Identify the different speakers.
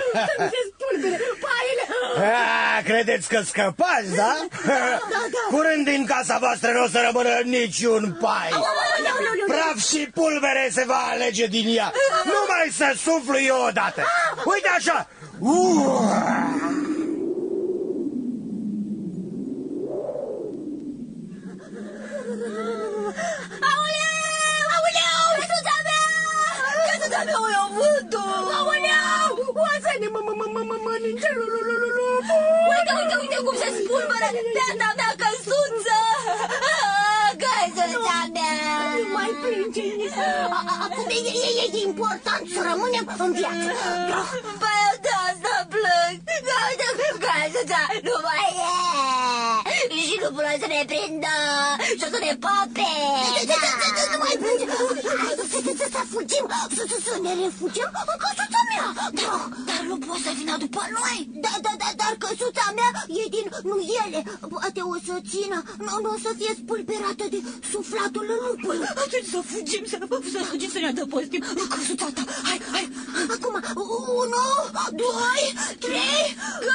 Speaker 1: Să-mi se spulbere paile.
Speaker 2: Credeți că scăpați, da? Curând din casa voastră nu o să rămână niciun pai. Praf și pulbere se va alege din ea. Numai să suflu eu odată. Uite așa.
Speaker 3: Aoleu! Căsuța mea! Căsuța mea o iau vântul! Aoleu!
Speaker 1: Oasele mănânce.
Speaker 3: Uite cum se spulberă beata mea căsuță! Căsuța mea!
Speaker 1: Nu mai plânge, Nico.
Speaker 4: Acum e important să rămânem în viață.
Speaker 3: Păi eu de asta plâng! Căsuța nu mai e! Și nu până să ne prindă și o să ne pape!
Speaker 4: Nu mai plânge. Să fugim, să ne refugiem în căsuța mea.
Speaker 3: Dar nu poți să vină după noi!
Speaker 4: Dar căsuța mea e din nuiele. Poate o să țină, nu o să fie spulberată de suflatul lupului.
Speaker 3: Atunci să fugim, să ne adăpostim în căsuța ta. Hai!
Speaker 4: Acum, 1, 2, 3...